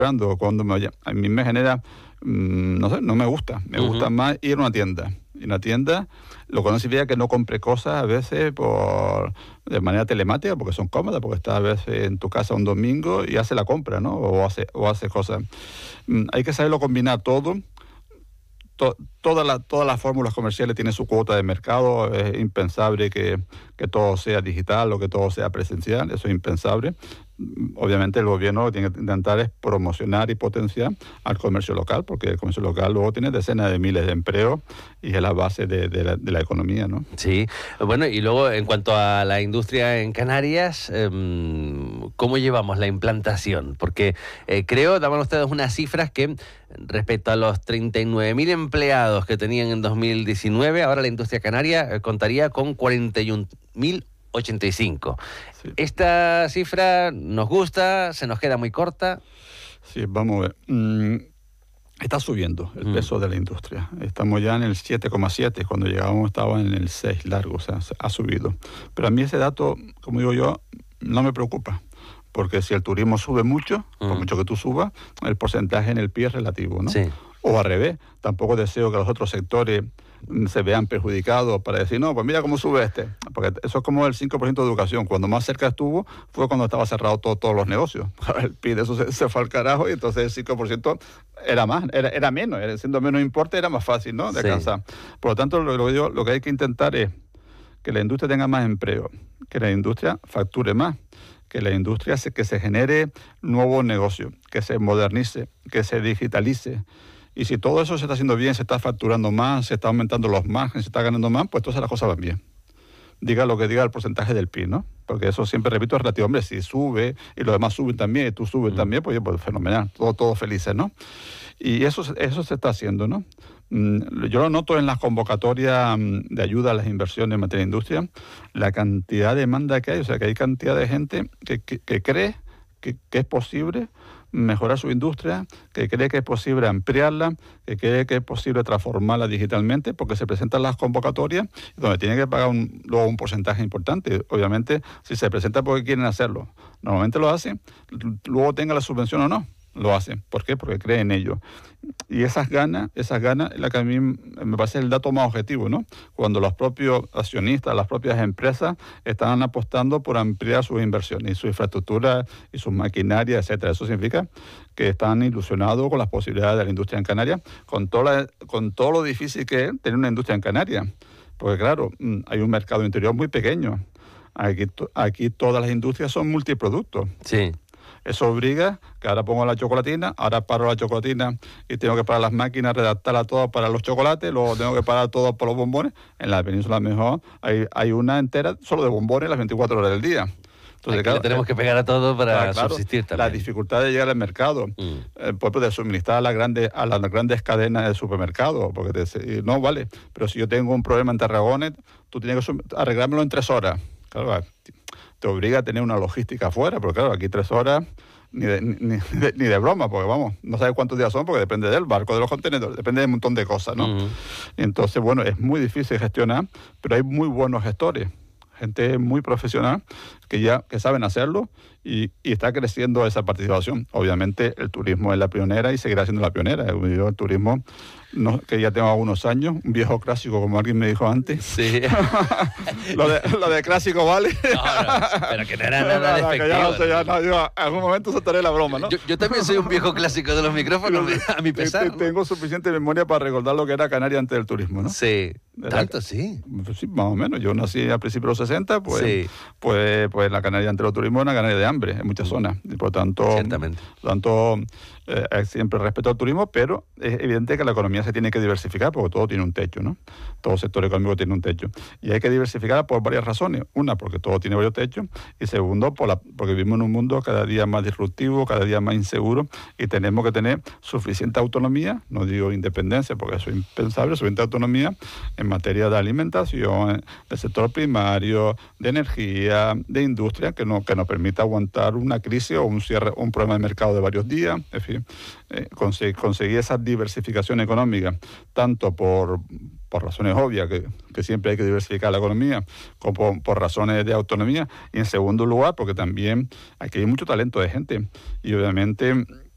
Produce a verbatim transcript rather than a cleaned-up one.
cuando me, a mí me genera, mmm, no sé, no me gusta. Me uh-huh. gusta más ir a una tienda. Y una tienda, lo que no significa que no compre cosas a veces por de manera telemática, porque son cómodas, porque estás a veces en tu casa un domingo y hace la compra, ¿no? O hace, o hace cosas. Mm, hay que saberlo combinar todo. To, todas la, todas las fórmulas comerciales tienen su cuota de mercado. Es impensable que, que todo sea digital o que todo sea presencial. Eso es impensable. Obviamente el gobierno lo que tiene que intentar es promocionar y potenciar al comercio local, porque el comercio local luego tiene decenas de miles de empleos y es la base de, de, la, de la economía, ¿no? Sí, bueno, y luego en cuanto a la industria en Canarias, eh, ¿cómo llevamos la implantación? Porque eh, creo, daban ustedes unas cifras que respecto a los treinta y nueve mil empleados que tenían en dos mil diecinueve, ahora la industria canaria eh, contaría con cuarenta y un mil ochenta y cinco. Sí. ¿Esta cifra nos gusta? ¿Se nos queda muy corta? Sí, vamos a ver. Mm, está subiendo el mm. peso de la industria. Estamos ya en el siete coma siete. Cuando llegábamos estaba en el seis largo, o sea, ha subido. Pero a mí ese dato, como digo yo, no me preocupa. Porque si el turismo sube mucho, mm. por mucho que tú subas, el porcentaje en el P I B es relativo, ¿no? Sí. O al revés. Tampoco deseo que los otros sectores se vean perjudicados para decir, no, pues mira cómo sube este. Porque eso es como el cinco por ciento de educación. Cuando más cerca estuvo fue cuando estaba cerrado todo, todos los negocios. El P I B de eso se, se fue al carajo y entonces el cinco por ciento era más, era, era menos. Era, siendo menos importe era más fácil, ¿no? De alcanzar. Sí. Por lo tanto, lo, lo, digo, lo que hay que intentar es que la industria tenga más empleo, que la industria facture más, que la industria se, que se genere nuevos negocios, que se modernice, que se digitalice. Y si todo eso se está haciendo bien, se está facturando más, se está aumentando los márgenes, se está ganando más, pues entonces las cosas van bien. Diga lo que diga el porcentaje del P I B, ¿no? Porque eso siempre, repito, es relativo. Hombre, si sube y los demás suben también y tú subes mm. también, pues, pues fenomenal, todo, todo felices, ¿no? Y eso, eso se está haciendo, ¿no? Yo lo noto en las convocatorias de ayuda a las inversiones en materia de industria, la cantidad de demanda que hay, o sea, que hay cantidad de gente que, que, que cree que, que es posible mejorar su industria, que cree que es posible ampliarla, que cree que es posible transformarla digitalmente, porque se presentan las convocatorias donde tienen que pagar un, luego un porcentaje importante. Obviamente, si se presenta porque quieren hacerlo, normalmente lo hacen, luego tenga la subvención o no, lo hacen. ¿Por qué? Porque creen en ello. Y esas ganas, esas ganas es la que a mí me parece el dato más objetivo, ¿no? Cuando los propios accionistas, las propias empresas están apostando por ampliar sus inversiones y su infraestructura y sus maquinarias, etcétera. Eso significa que están ilusionados con las posibilidades de la industria en Canarias, con, toda la, con todo lo difícil que es tener una industria en Canarias. Porque claro, hay un mercado interior muy pequeño. Aquí, aquí todas las industrias son multiproductos. Sí. Eso obliga que ahora pongo la chocolatina, ahora paro la chocolatina y tengo que parar las máquinas, redactarlas todas para los chocolates, luego tengo que parar todo por los bombones. En la península mejor hay, hay una entera solo de bombones las veinticuatro horas del día. Entonces, claro, le tenemos que pegar a todo para claro, subsistir también. La dificultad de llegar al mercado, mm. eh, pues de suministrar a las grandes, a las grandes cadenas de supermercados, porque te, no vale, pero si yo tengo un problema en Tarragona, tú tienes que arreglármelo en tres horas. Claro, te obliga a tener una logística afuera, pero claro, aquí tres horas ni de, ni, ni, de, ni de broma, porque vamos, no sabes cuántos días son, porque depende del barco, de los contenedores, depende de un montón de cosas, ¿no? Uh-huh. Entonces, bueno, es muy difícil gestionar, pero hay muy buenos gestores, gente muy profesional que ya que saben hacerlo y, y está creciendo esa participación. Obviamente el turismo es la pionera y seguirá siendo la pionera. El turismo, no, que ya tengo algunos años, un viejo clásico, como alguien me dijo antes. Sí. lo, de, lo de clásico vale. No, no, pero que no era nada despectivo. Ya no sé, ya no, yo a algún momento soltaré la broma, ¿no? Yo, yo también soy un viejo clásico de los micrófonos, a mi pesar. ¿no? Tengo suficiente memoria para recordar lo que era Canarias antes del turismo, ¿no? Sí. ¿Tanto? La, sí. Sí, más o menos. Yo nací a principios de los sesenta, pues, sí. pues, pues la Canaria antes del turismo es una Canaria de hambre en muchas zonas. Y por tanto, Ciertamente. Por tanto eh, siempre respeto al turismo, pero es evidente que la economía se tiene que diversificar porque todo tiene un techo, ¿no? Todo sector económico tiene un techo. Y hay que diversificar por varias razones. Una, porque todo tiene varios techos. Y segundo, por la, porque vivimos en un mundo cada día más disruptivo, cada día más inseguro y tenemos que tener suficiente autonomía, no digo independencia porque eso es impensable, suficiente autonomía en materia de alimentación, del sector primario, de energía, de industria, que, no, que nos permita aguantar una crisis o un cierre, un problema de mercado de varios días, en fin, eh, conseguir, conseguir esa diversificación económica, tanto por, por razones obvias, que, que siempre hay que diversificar la economía, como por, por razones de autonomía, y en segundo lugar, porque también aquí hay mucho talento de gente, y obviamente